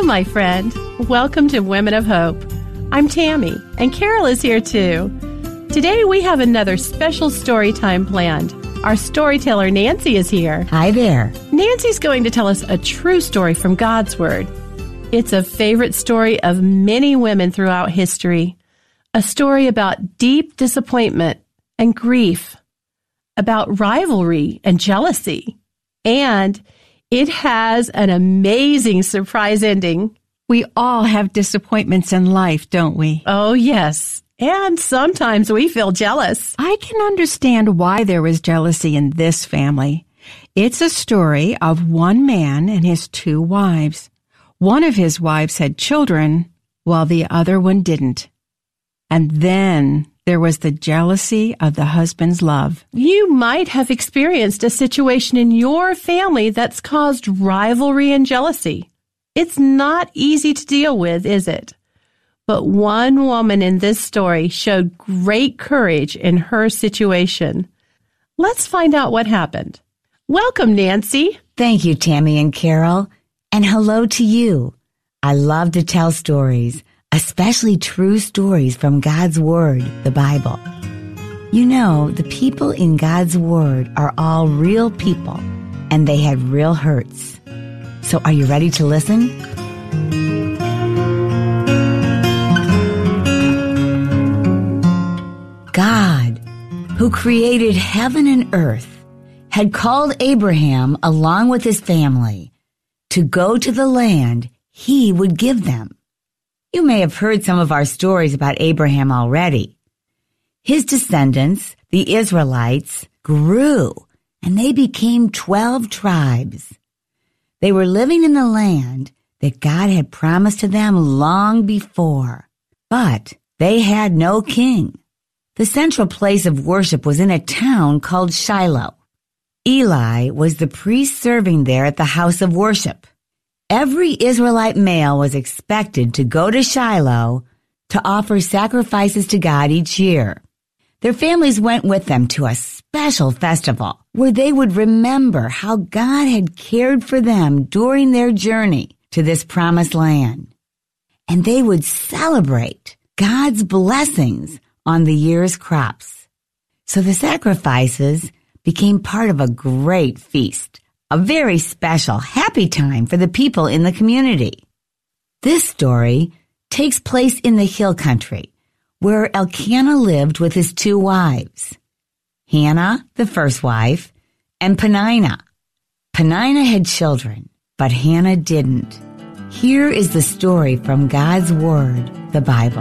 my friend. Welcome to Women of Hope. I'm Tammy, and Carol is here too. Today we have another special story time planned. Our storyteller Nancy is here. Hi there. Nancy's going to tell us a true story from God's Word. It's a favorite story of many women throughout history. A story about deep disappointment and grief, about rivalry and jealousy, and it has an amazing surprise ending. We all have disappointments in life, don't we? Oh, yes. And sometimes we feel jealous. I can understand why there was jealousy in this family. It's a story of one man and his two wives. One of his wives had children, while the other one didn't. And then there was the jealousy of the husband's love. You might have experienced a situation in your family that's caused rivalry and jealousy. It's not easy to deal with, is it? But one woman in this story showed great courage in her situation. Let's find out what happened. Welcome, Nancy. Thank you, Tammy and Carol. And hello to you. I love to tell stories, especially true stories from God's Word, the Bible. You know, the people in God's Word are all real people, and they had real hurts. So are you ready to listen? God, who created heaven and earth, had called Abraham along with his family to go to the land he would give them. You may have heard some of our stories about Abraham already. His descendants, the Israelites, grew, and they became 12 tribes. They were living in the land that God had promised to them long before, but they had no king. The central place of worship was in a town called Shiloh. Eli was the priest serving there at the house of worship. Every Israelite male was expected to go to Shiloh to offer sacrifices to God each year. Their families went with them to a special festival where they would remember how God had cared for them during their journey to this promised land. And they would celebrate God's blessings on the year's crops. So the sacrifices became part of a great feast, a very special, happy time for the people in the community. This story takes place in the hill country, where Elkanah lived with his two wives, Hannah, the first wife, and Peninnah. Peninnah had children, but Hannah didn't. Here is the story from God's Word, the Bible.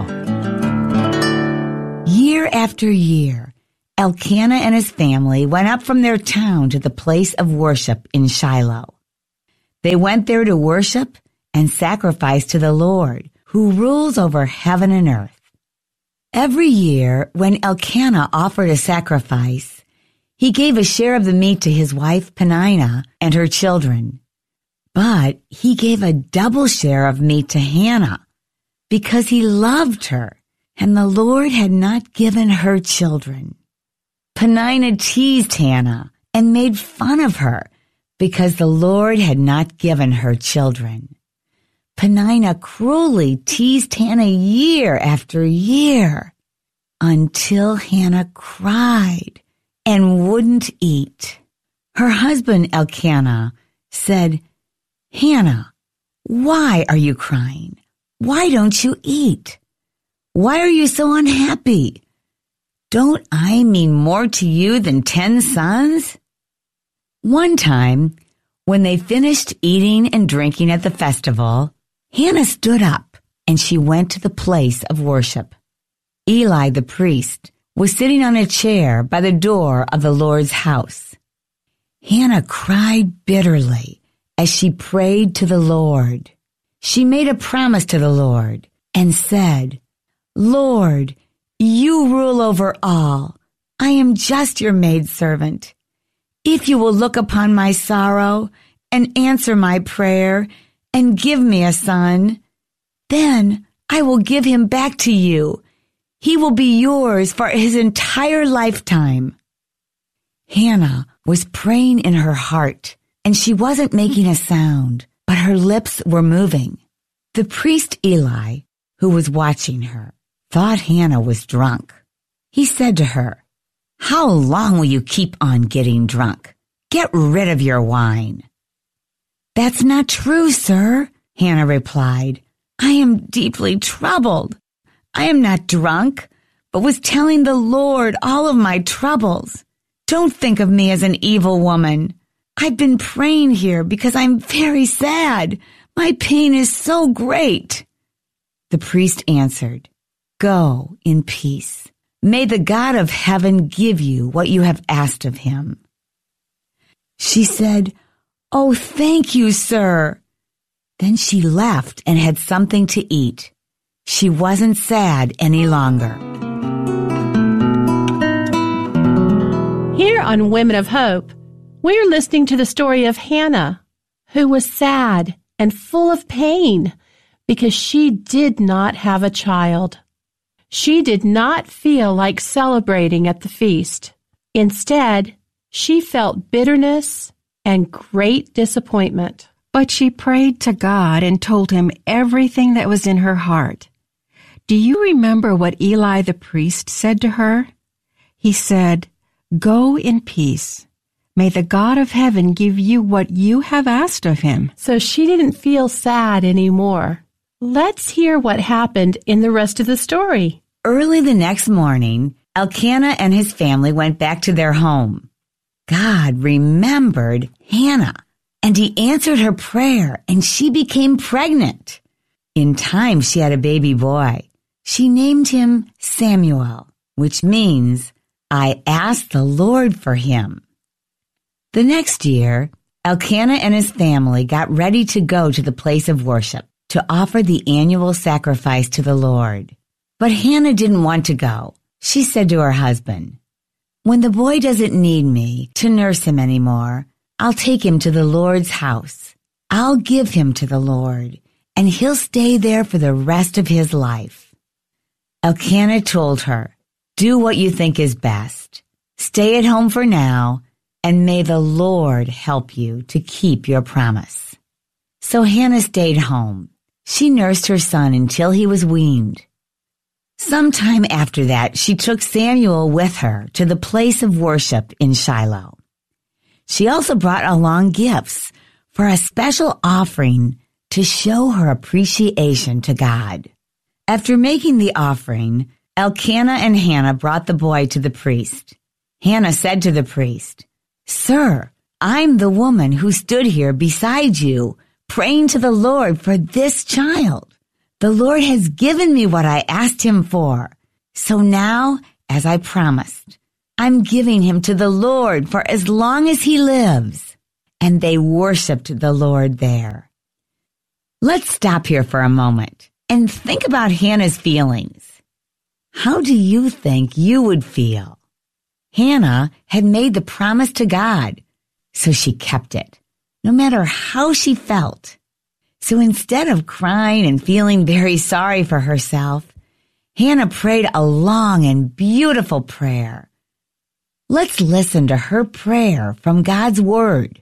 Year after year, Elkanah and his family went up from their town to the place of worship in Shiloh. They went there to worship and sacrifice to the Lord, who rules over heaven and earth. Every year, when Elkanah offered a sacrifice, he gave a share of the meat to his wife Peninnah and her children. But he gave a double share of meat to Hannah because he loved her, and the Lord had not given her children. Peninnah teased Hannah and made fun of her because the Lord had not given her children. Peninnah cruelly teased Hannah year after year until Hannah cried and wouldn't eat. Her husband Elkanah said, "Hannah, why are you crying? Why don't you eat? Why are you so unhappy? Don't I mean more to you than 10 sons?" One time, when they finished eating and drinking at the festival, Hannah stood up and she went to the place of worship. Eli, the priest, was sitting on a chair by the door of the Lord's house. Hannah cried bitterly as she prayed to the Lord. She made a promise to the Lord and said, "Lord, you rule over all. I am just your maidservant. If you will look upon my sorrow and answer my prayer and give me a son, then I will give him back to you. He will be yours for his entire lifetime." Hannah was praying in her heart, and she wasn't making a sound, but her lips were moving. The priest Eli, who was watching her, thought Hannah was drunk. He said to her, "How long will you keep on getting drunk? Get rid of your wine." "That's not true, sir," Hannah replied. "I am deeply troubled. I am not drunk, but was telling the Lord all of my troubles. Don't think of me as an evil woman. I've been praying here because I'm very sad. My pain is so great." The priest answered, "Go in peace. May the God of heaven give you what you have asked of him." She said, "Oh, thank you, sir." Then she left and had something to eat. She wasn't sad any longer. Here on Women of Hope, we're listening to the story of Hannah, who was sad and full of pain because she did not have a child. She did not feel like celebrating at the feast. Instead, she felt bitterness and great disappointment. But she prayed to God and told him everything that was in her heart. Do you remember what Eli the priest said to her? He said, "Go in peace. May the God of heaven give you what you have asked of him." So she didn't feel sad anymore. Let's hear what happened in the rest of the story. Early the next morning, Elkanah and his family went back to their home. God remembered Hannah, and he answered her prayer, and she became pregnant. In time, she had a baby boy. She named him Samuel, which means, "I asked the Lord for him." The next year, Elkanah and his family got ready to go to the place of worship to offer the annual sacrifice to the Lord. But Hannah didn't want to go. She said to her husband, "When the boy doesn't need me to nurse him anymore, I'll take him to the Lord's house. I'll give him to the Lord, and he'll stay there for the rest of his life." Elkanah told her, "Do what you think is best. Stay at home for now, and may the Lord help you to keep your promise." So Hannah stayed home. She nursed her son until he was weaned. Sometime after that, she took Samuel with her to the place of worship in Shiloh. She also brought along gifts for a special offering to show her appreciation to God. After making the offering, Elkanah and Hannah brought the boy to the priest. Hannah said to the priest, "Sir, I'm the woman who stood here beside you, praying to the Lord for this child. The Lord has given me what I asked him for. So now, as I promised, I'm giving him to the Lord for as long as he lives." And they worshiped the Lord there. Let's stop here for a moment and think about Hannah's feelings. How do you think you would feel? Hannah had made the promise to God, so she kept it, no matter how she felt. So instead of crying and feeling very sorry for herself, Hannah prayed a long and beautiful prayer. Let's listen to her prayer from God's Word.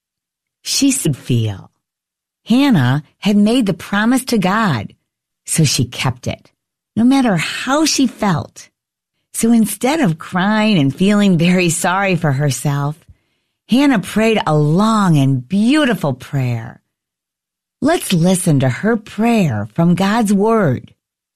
She should feel. Hannah had made the promise to God, so she kept it, no matter how she felt. So instead of crying and feeling very sorry for herself, Hannah prayed a long and beautiful prayer. Let's listen to her prayer from God's Word.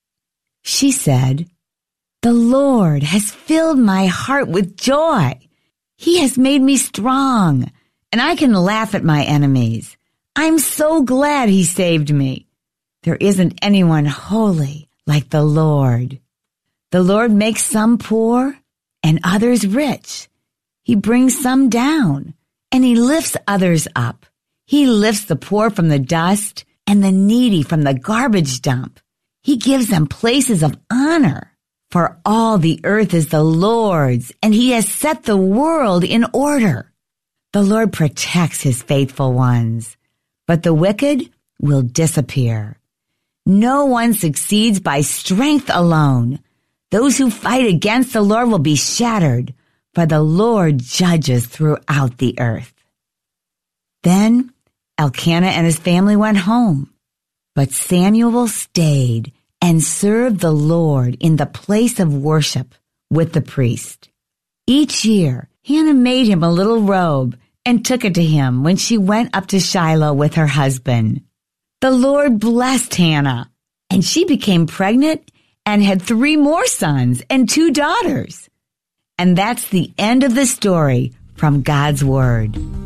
She said, "The Lord has filled my heart with joy. He has made me strong, and I can laugh at my enemies. I'm so glad he saved me. There isn't anyone holy like the Lord. The Lord makes some poor and others rich. He brings some down, and he lifts others up. He lifts the poor from the dust and the needy from the garbage dump. He gives them places of honor. For all the earth is the Lord's, and he has set the world in order. The Lord protects his faithful ones, but the wicked will disappear. No one succeeds by strength alone. Those who fight against the Lord will be shattered, for the Lord judges throughout the earth." Then Elkanah and his family went home. But Samuel stayed and served the Lord in the place of worship with the priest. Each year, Hannah made him a little robe and took it to him when she went up to Shiloh with her husband. The Lord blessed Hannah, and she became pregnant and had 3 more sons and 2 daughters. And that's the end of the story from God's Word.